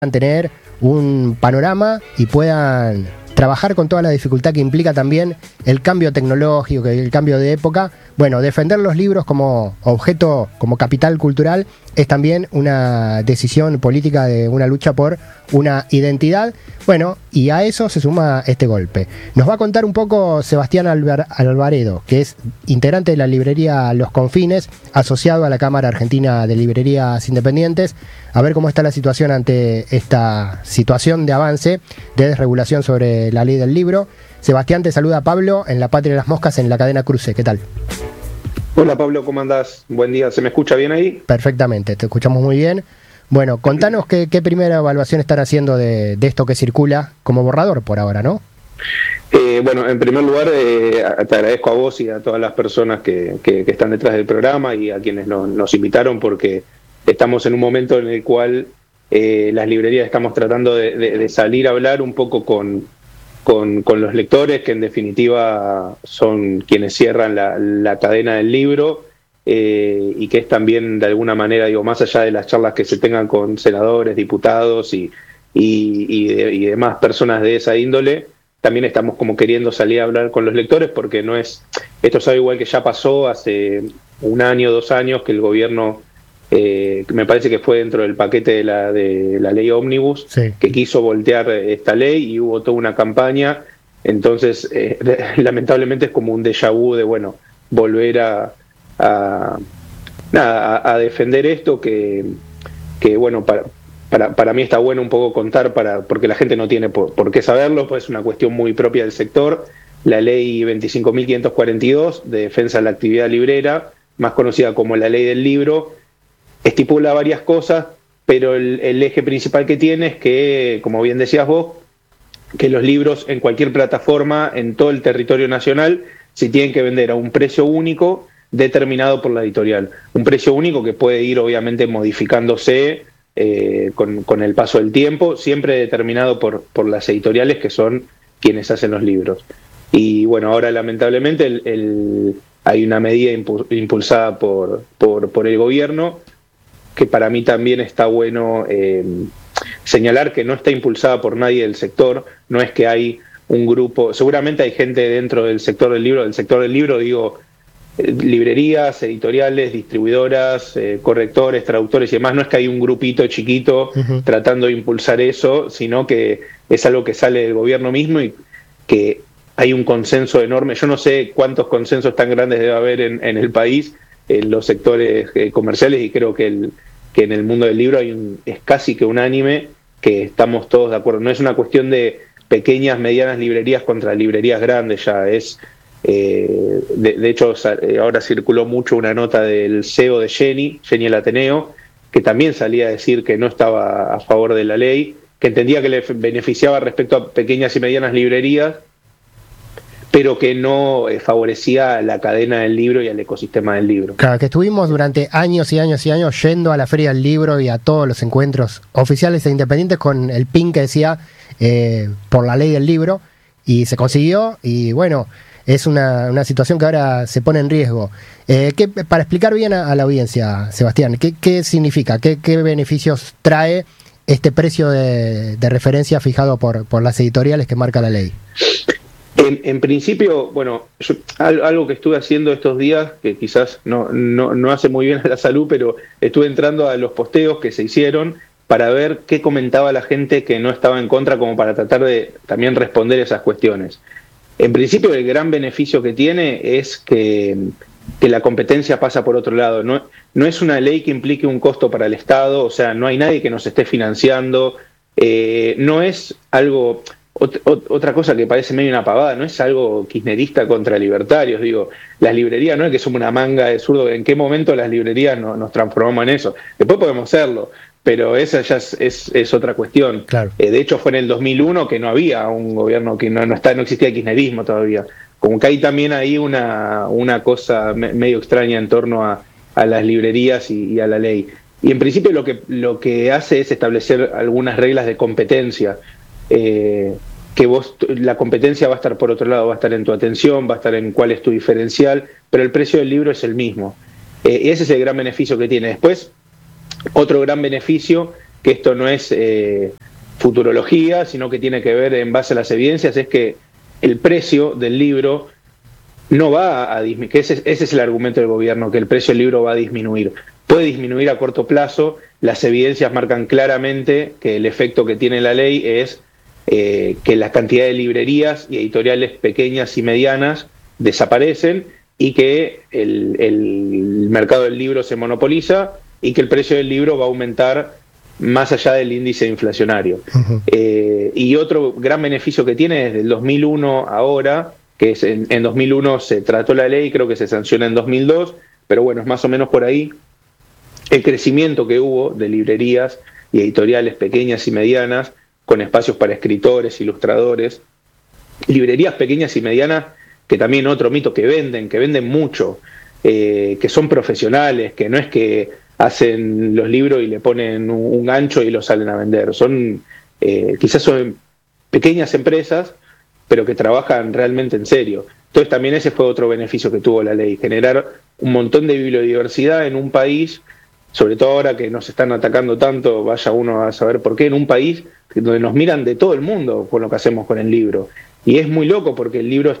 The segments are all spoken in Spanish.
tener un panorama y puedan trabajar con toda la dificultad que implica también el cambio tecnológico, el cambio de época. Bueno, defender los libros como objeto, como capital cultural, es también una decisión política de una lucha por una identidad. Bueno, y a eso se suma este golpe. Nos va a contar un poco Sebastián Alvaredo, que es integrante de la librería Los Confines, asociado a la Cámara Argentina de Librerías Independientes, a ver cómo está la situación ante esta situación de avance de desregulación sobre la ley del libro. Sebastián, te saluda Pablo en La Patria de las Moscas en la cadena Cruce. ¿Qué tal? Hola Pablo, ¿cómo andás? Buen día, ¿se me escucha bien ahí? Perfectamente, te escuchamos muy bien. Bueno, contanos qué primera evaluación están haciendo de esto que circula como borrador por ahora, ¿no? Bueno, en primer lugar, te agradezco a vos y a todas las personas que están detrás del programa y a quienes nos invitaron, porque estamos en un momento en el cual las librerías estamos tratando de salir a hablar un poco con los lectores, que en definitiva son quienes cierran la cadena del libro, y que es también de alguna manera, digo, más allá de las charlas que se tengan con senadores, diputados y demás personas de esa índole, también estamos como queriendo salir a hablar con los lectores, porque esto es algo igual que ya pasó hace 1 año, 2 años, que el gobierno, me parece que fue dentro del paquete de la ley Ómnibus, sí, que quiso voltear esta ley y hubo toda una campaña. Entonces, lamentablemente es como un déjà vu de, bueno, volver a defender esto, que bueno, para mí está bueno un poco contar, porque la gente no tiene por qué saberlo, pues es una cuestión muy propia del sector. La ley 25.542 de defensa de la actividad librera, más conocida como la ley del libro, estipula varias cosas, pero el eje principal que tiene es que, como bien decías vos, que los libros en cualquier plataforma, en todo el territorio nacional, se tienen que vender a un precio único determinado por la editorial. Un precio único que puede ir obviamente modificándose con el paso del tiempo, siempre determinado por las editoriales, que son quienes hacen los libros. Y bueno, ahora lamentablemente hay una medida impulsada por el gobierno, que para mí también está bueno señalar que no está impulsada por nadie del sector. No es que hay un grupo, seguramente hay gente dentro del sector del libro digo, librerías, editoriales, distribuidoras, correctores, traductores y demás. No es que hay un grupito chiquito tratando de impulsar eso, sino que es algo que sale del gobierno mismo y que hay un consenso enorme. Yo no sé cuántos consensos tan grandes debe haber en el país, en los sectores comerciales, y creo que en el mundo del libro es casi que unánime que estamos todos de acuerdo. No es una cuestión de pequeñas, medianas librerías contra librerías grandes, ya es... de hecho, ahora circuló mucho una nota del CEO de Jenny el Ateneo, que también salía a decir que no estaba a favor de la ley, que entendía que le beneficiaba respecto a pequeñas y medianas librerías, pero que no favorecía la cadena del libro y el ecosistema del libro. Claro, que estuvimos durante años y años y años yendo a la Feria del Libro y a todos los encuentros oficiales e independientes con el pin que decía por la ley del libro, y se consiguió, y bueno, es una situación que ahora se pone en riesgo. Para explicar bien a la audiencia, Sebastián, ¿qué significa? ¿Qué beneficios trae este precio de referencia fijado por las editoriales que marca la ley? En principio, bueno, algo que estuve haciendo estos días, que quizás no hace muy bien a la salud, pero estuve entrando a los posteos que se hicieron para ver qué comentaba la gente que no estaba en contra, como para tratar de también responder esas cuestiones. En principio, el gran beneficio que tiene es que la competencia pasa por otro lado. No es una ley que implique un costo para el Estado, o sea, no hay nadie que nos esté financiando, no es algo... Otra cosa que parece medio una pavada, no es algo kirchnerista contra libertarios, digo, las librerías no es que somos una manga de zurdo. ¿En qué momento las librerías nos transformamos en eso? Después podemos hacerlo, pero esa ya es otra cuestión. Claro. De hecho, fue en el 2001 que no había un gobierno, que no existía el kirchnerismo todavía. Como que hay también ahí una cosa medio extraña en torno a las librerías y a la ley. Y en principio lo que hace es establecer algunas reglas de competencia. Que la competencia va a estar por otro lado, va a estar en tu atención, va a estar en cuál es tu diferencial, pero el precio del libro es el mismo. Y ese es el gran beneficio que tiene. Después, otro gran beneficio que esto no es futurología, sino que tiene que ver en base a las evidencias, es que el precio del libro no va a disminuir, que ese es el argumento del gobierno, que el precio del libro va a disminuir. Puede disminuir a corto plazo, las evidencias marcan claramente que el efecto que tiene la ley es que la cantidad de librerías y editoriales pequeñas y medianas desaparecen y que el mercado del libro se monopoliza y que el precio del libro va a aumentar más allá del índice inflacionario. Uh-huh. Y otro gran beneficio que tiene desde el 2001 ahora, que es en 2001 se trató la ley, creo que se sanciona en 2002, pero bueno, es más o menos por ahí, el crecimiento que hubo de librerías y editoriales pequeñas y medianas, con espacios para escritores, ilustradores, librerías pequeñas y medianas, que también otro mito, que venden mucho, que son profesionales, que no es que hacen los libros y le ponen un gancho y los salen a vender, quizás son pequeñas empresas, pero que trabajan realmente en serio. Entonces también ese fue otro beneficio que tuvo la ley, generar un montón de bibliodiversidad en un país, sobre todo ahora que nos están atacando tanto, vaya uno a saber por qué, en un país donde nos miran de todo el mundo con lo que hacemos con el libro. Y es muy loco porque el libro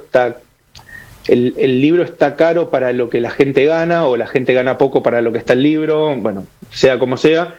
está caro para lo que la gente gana, o la gente gana poco para lo que está el libro, bueno, sea como sea.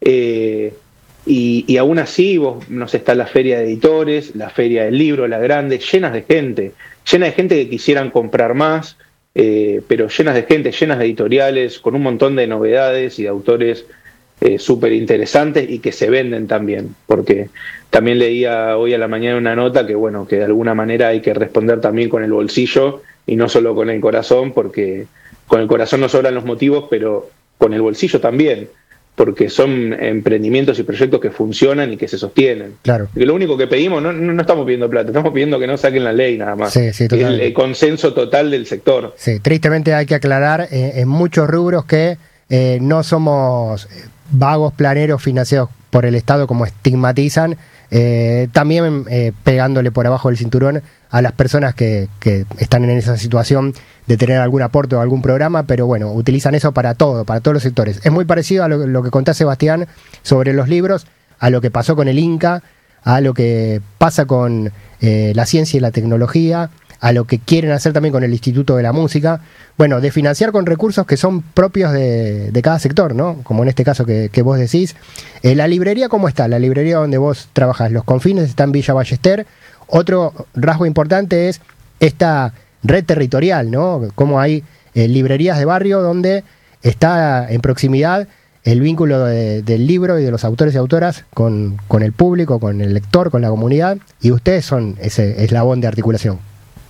Y aún así, está la feria de editores, la feria del libro, la grande, llenas de gente que quisieran comprar más, pero llenas de gente, llenas de editoriales, con un montón de novedades y de autores súper interesantes y que se venden también, porque también leía hoy a la mañana una nota que de alguna manera hay que responder también con el bolsillo y no solo con el corazón, porque con el corazón nos sobran los motivos, pero con el bolsillo también, porque son emprendimientos y proyectos que funcionan y que se sostienen. Claro. Porque lo único que pedimos, no estamos pidiendo plata, estamos pidiendo que no saquen la ley nada más. Sí, el consenso total del sector. Sí, tristemente hay que aclarar en muchos rubros que no somos vagos planeros financiados por el Estado como estigmatizan, también pegándole por abajo del cinturón a las personas que están en esa situación de tener algún aporte o algún programa, pero bueno, utilizan eso para todo, para todos los sectores. Es muy parecido a lo que contó Sebastián sobre los libros, a lo que pasó con el Inca, a lo que pasa con la ciencia y la tecnología, a lo que quieren hacer también con el Instituto de la Música, bueno, de financiar con recursos que son propios de cada sector, ¿no? Como en este caso que vos decís. La librería, ¿cómo está? La librería donde vos trabajás, Los Confines, está en Villa Ballester. Otro rasgo importante es esta red territorial, ¿no? Como hay librerías de barrio donde está en proximidad el vínculo del libro y de los autores y autoras con el público, con el lector, con la comunidad, y ustedes son ese eslabón de articulación.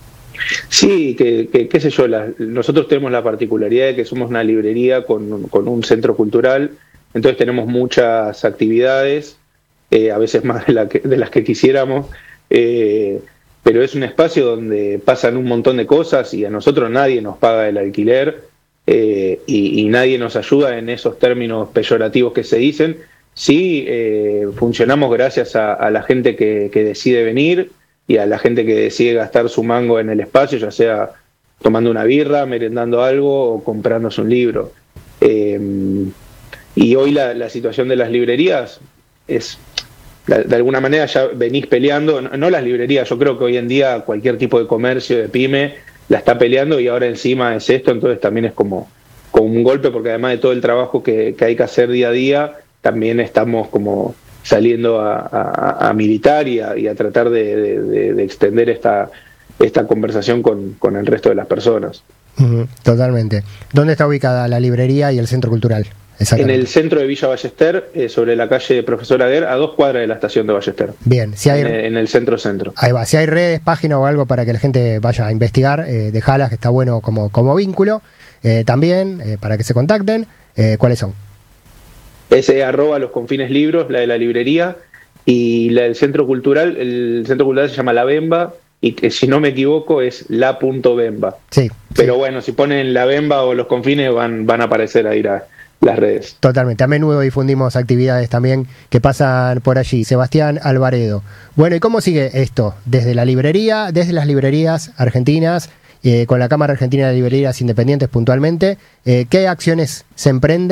Sí, qué sé yo, nosotros tenemos la particularidad de que somos una librería con un centro cultural, entonces tenemos muchas actividades, a veces más de las que quisiéramos, pero es un espacio donde pasan un montón de cosas y a nosotros nadie nos paga el alquiler y nadie nos ayuda en esos términos peyorativos que se dicen. Sí, funcionamos gracias a la gente que decide venir y a la gente que decide gastar su mango en el espacio, ya sea tomando una birra, merendando algo o comprándose un libro. Y hoy la situación de las librerías es, de alguna manera ya venís peleando, no las librerías, yo creo que hoy en día cualquier tipo de comercio, de pyme, la está peleando y ahora encima es esto, entonces también es como un golpe, porque además de todo el trabajo que hay que hacer día a día, también estamos como saliendo a militar y a tratar de extender esta conversación con el resto de las personas. Totalmente. ¿Dónde está ubicada la librería y el centro cultural? En el centro de Villa Ballester, sobre la calle Profesor Aguer, a 2 cuadras de la estación de Ballester. Bien, si hay, en el centro. Ahí va, si hay redes, páginas o algo para que la gente vaya a investigar, dejalas, que está bueno como vínculo, también para que se contacten. ¿Cuáles son? Es @Los Confines Libros, la de la librería, y la del centro cultural. El centro cultural se llama La Bemba, y que si no me equivoco es la.bemba. Sí. Pero sí, bueno, si ponen La Bemba o Los Confines van a aparecer ahí las redes. Totalmente, a menudo difundimos actividades también que pasan por allí. Sebastián Alvaredo. Bueno, ¿y cómo sigue esto? Desde la librería, desde las librerías argentinas, con la Cámara Argentina de Librerías Independientes puntualmente, ¿qué acciones se emprenden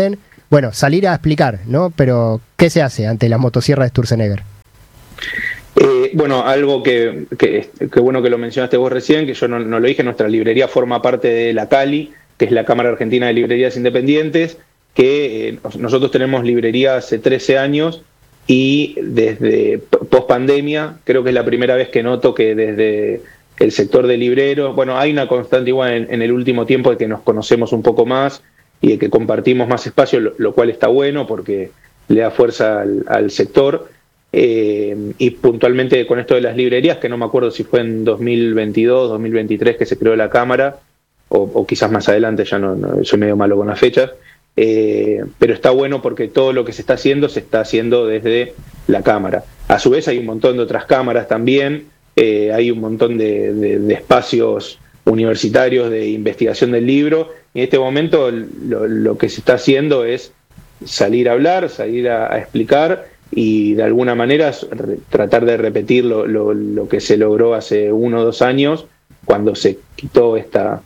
bueno, salir a explicar, ¿no? Pero, ¿qué se hace ante la motosierra de Sturzenegger? Bueno, algo que bueno que lo mencionaste vos recién, que yo no lo dije, nuestra librería forma parte de la CALI, que es la Cámara Argentina de Librerías Independientes, que nosotros tenemos librería hace 13 años y desde post pandemia, creo que es la primera vez que noto que desde el sector de libreros, bueno, hay una constante igual en el último tiempo de que nos conocemos un poco más y de que compartimos más espacio, lo cual está bueno porque le da fuerza al sector. Y puntualmente con esto de las librerías, que no me acuerdo si fue en 2022, 2023 que se creó la Cámara, o quizás más adelante, ya no soy medio malo con las fechas, pero está bueno porque todo lo que se está haciendo desde la Cámara. A su vez hay un montón de otras cámaras también, hay un montón de espacios universitarios de investigación del libro, y en este momento lo que se está haciendo es salir a hablar, salir a explicar, y de alguna manera tratar de repetir lo que se logró hace 1 o 2 años cuando se quitó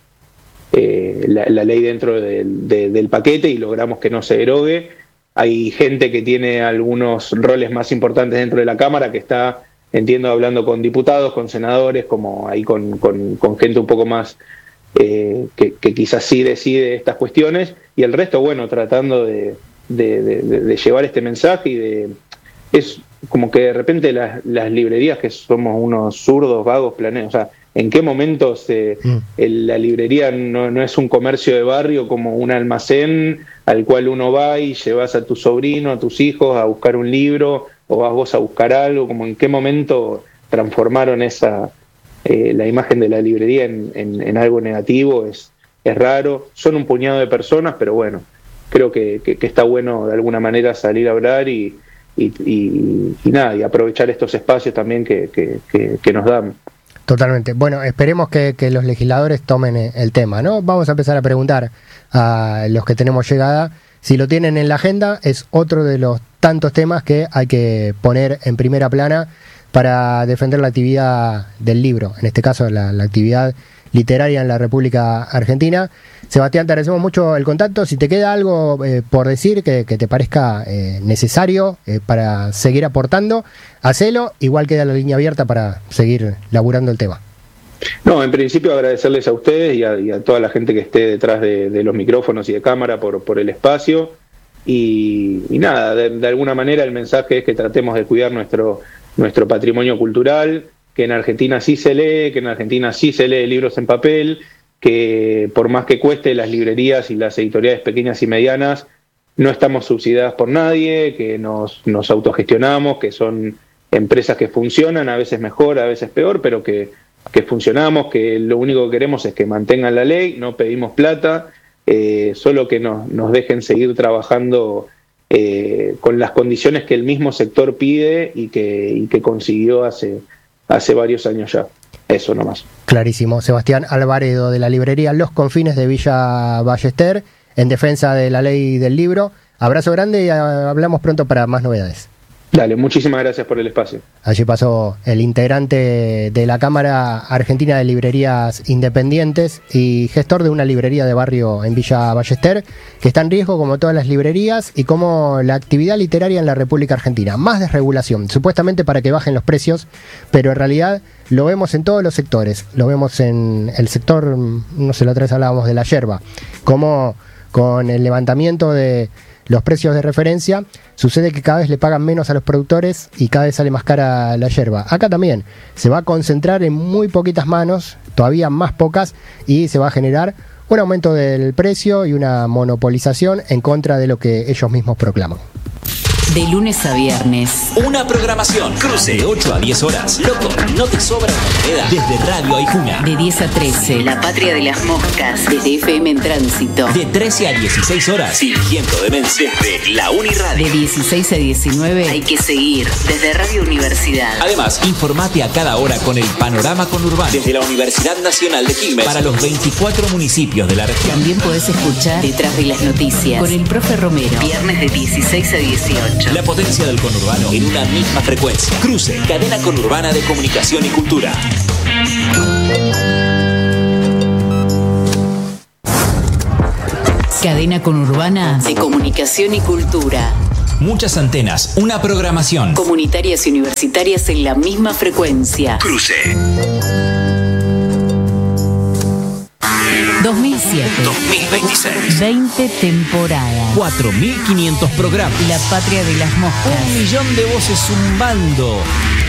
la ley dentro del paquete y logramos que no se derogue. Hay gente que tiene algunos roles más importantes dentro de la Cámara que está, entiendo, hablando con diputados, con senadores, como ahí con gente un poco más que quizás sí decide estas cuestiones, y el resto, bueno, tratando de llevar este mensaje es como que de repente las librerías, que somos unos zurdos, vagos, o sea, ¿en qué momento la librería no es un comercio de barrio como un almacén al cual uno va y llevas a tu sobrino, a tus hijos a buscar un libro, o vas vos a buscar algo? Como en qué momento transformaron la imagen de la librería en algo negativo? Es raro, son un puñado de personas, pero bueno, creo que está bueno de alguna manera salir a hablar y nada, y aprovechar estos espacios también que nos dan. Totalmente. Bueno, esperemos que los legisladores tomen el tema, ¿no? Vamos a empezar a preguntar a los que tenemos llegada. Si lo tienen en la agenda, es otro de los tantos temas que hay que poner en primera plana para defender la actividad del libro, en este caso la actividad literaria en la República Argentina. Sebastián, te agradecemos mucho el contacto. Si te queda algo por decir que te parezca necesario para seguir aportando, hacelo. Igual queda la línea abierta para seguir laburando el tema. No, en principio agradecerles a ustedes y a toda la gente que esté detrás de los micrófonos y de cámara por el espacio. Y nada, de alguna manera el mensaje es que tratemos de cuidar nuestro patrimonio cultural, que en Argentina sí se lee libros en papel, que por más que cueste, las librerías y las editoriales pequeñas y medianas no estamos subsidiadas por nadie, que nos autogestionamos, que son empresas que funcionan, a veces mejor, a veces peor, pero que funcionamos, que lo único que queremos es que mantengan la ley, no pedimos plata, solo que nos dejen seguir trabajando con las condiciones que el mismo sector pide y que consiguió hace varios años ya. Eso nomás. Clarísimo. Sebastián Alvaredo, de la librería Los Confines de Villa Ballester, en defensa de la ley del libro. Abrazo grande y hablamos pronto para más novedades. Dale, muchísimas gracias por el espacio. Allí pasó el integrante de la Cámara Argentina de Librerías Independientes y gestor de una librería de barrio en Villa Ballester, que está en riesgo como todas las librerías y como la actividad literaria en la República Argentina. Más desregulación, supuestamente para que bajen los precios, pero en realidad lo vemos en todos los sectores. Lo vemos en el sector, no sé, la otra vez hablábamos de la yerba, como con el levantamiento de los precios de referencia, sucede que cada vez le pagan menos a los productores y cada vez sale más cara la yerba. Acá también se va a concentrar en muy poquitas manos, todavía más pocas, y se va a generar un aumento del precio y una monopolización en contra de lo que ellos mismos proclaman. De lunes a viernes. Una programación. Cruce de 8 a 10 horas. Loco, no te sobra una moneda. Desde Radio Aijuna. De 10 a 13. La Patria de las Moscas. Desde FM en Tránsito. De 13 a 16 horas. Fingiendo demencia. Desde la Uniradio. De 16 a 19. Hay que seguir. Desde Radio Universidad. Además, informate a cada hora con el panorama conurbano. Desde la Universidad Nacional de Quilmes. Para los 24 municipios de la región. También podés escuchar Detrás de las Noticias. Con el profe Romero. Viernes de 16 a 18. La potencia del conurbano en una misma frecuencia. Cruce, cadena conurbana de comunicación y cultura. Cadena conurbana de comunicación y cultura. Muchas antenas, una programación. Comunitarias y universitarias en la misma frecuencia. Cruce. 2007. 2026. 20 temporadas. 4.500 programas. La patria de las moscas. 1 millón de voces zumbando.